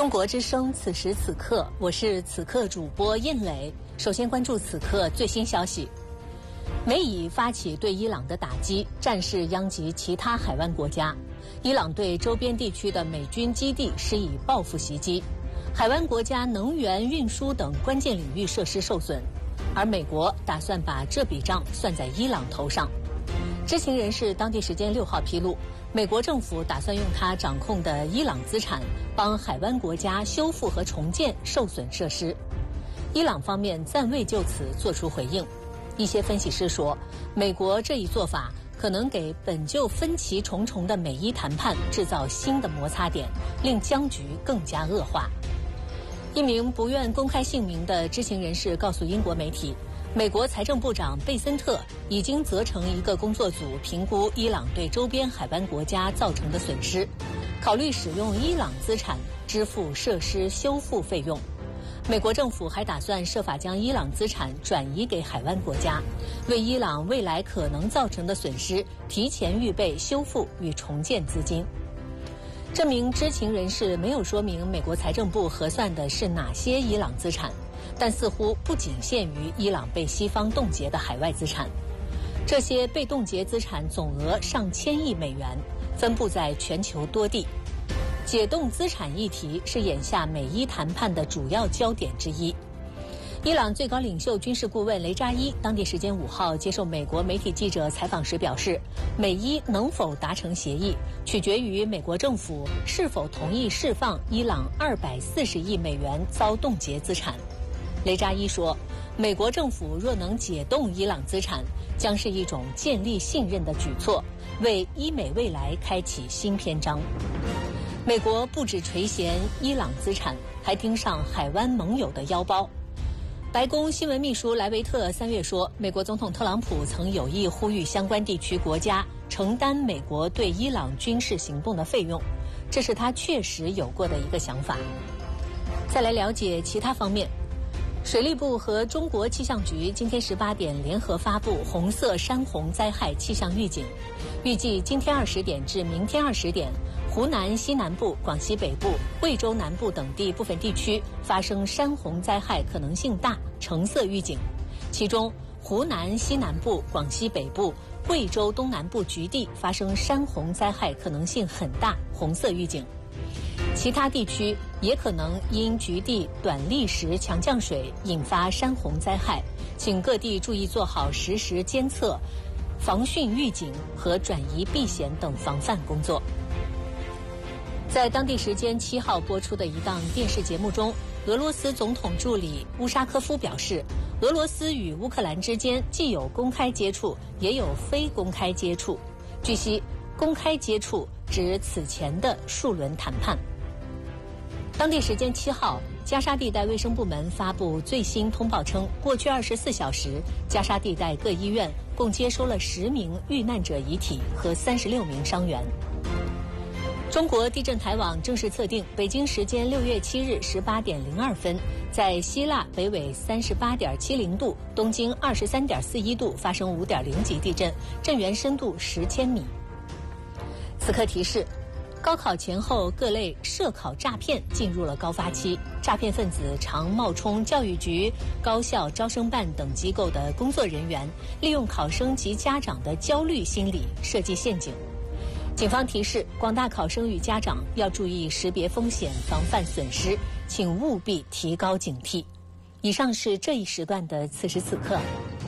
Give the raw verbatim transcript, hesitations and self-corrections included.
中国之声，此时此刻，我是此刻主播印磊。首先关注此刻最新消息。美以发起对伊朗的打击，战事殃及其他海湾国家。伊朗对周边地区的美军基地施以报复袭击，海湾国家能源运输等关键领域设施受损，而美国打算把这笔账算在伊朗头上。知情人士当地时间六号披露，美国政府打算用它掌控的伊朗资产，帮海湾国家修复和重建受损设施。伊朗方面暂未就此作出回应。一些分析师说，美国这一做法可能给本就分歧重重的美伊谈判制造新的摩擦点，令僵局更加恶化。一名不愿公开姓名的知情人士告诉英国媒体，美国财政部长贝森特已经责成一个工作组评估伊朗对周边海湾国家造成的损失，考虑使用伊朗资产支付设施修复费用。美国政府还打算设法将伊朗资产转移给海湾国家，为伊朗未来可能造成的损失提前预备修复与重建资金。这名知情人士没有说明美国财政部核算的是哪些伊朗资产，但似乎不仅限于伊朗被西方冻结的海外资产。这些被冻结资产总额上千亿美元，分布在全球多地。解冻资产议题是眼下美伊谈判的主要焦点之一。伊朗最高领袖军事顾问雷扎伊当地时间五号接受美国媒体记者采访时表示，美伊能否达成协议，取决于美国政府是否同意释放伊朗二百四十亿美元遭冻结资产。雷扎伊说，美国政府若能解冻伊朗资产，将是一种建立信任的举措，为伊美未来开启新篇章。美国不止垂涎伊朗资产，还盯上海湾盟友的腰包。白宫新闻秘书莱维特三月说，美国总统特朗普曾有意呼吁相关地区国家承担美国对伊朗军事行动的费用，这是他确实有过的一个想法。再来了解其他方面。水利部和中国气象局今天十八点联合发布红色山洪灾害气象预警，预计今天二十点至明天二十点，湖南西南部、广西北部、贵州南部等地部分地区发生山洪灾害可能性大，橙色预警。其中，湖南西南部、广西北部、贵州东南部局地发生山洪灾害可能性很大，红色预警。其他地区也可能因局地短砾石强降水引发山洪灾害，请各地注意做好实时监测、防汛预警和转移避险等防范工作。在当地时间七号播出的一档电视节目中，俄罗斯总统助理乌沙科夫表示，俄罗斯与乌克兰之间既有公开接触，也有非公开接触。据悉，公开接触指此前的数轮谈判。当地时间七号，加沙地带卫生部门发布最新通报称，过去二十四小时，加沙地带各医院共接收了十名遇难者遗体和三十六名伤员。中国地震台网正式测定，北京时间六月七日十八点零二分，在希腊北纬三十八点七零度、东经二十三点四一度发生五点零级地震，震源深度十千米。此刻提示，高考前后各类涉考诈骗进入了高发期，诈骗分子常冒充教育局、高校招生办等机构的工作人员，利用考生及家长的焦虑心理设计陷阱。警方提示广大考生与家长要注意识别风险，防范损失，请务必提高警惕。以上是这一时段的此时此刻。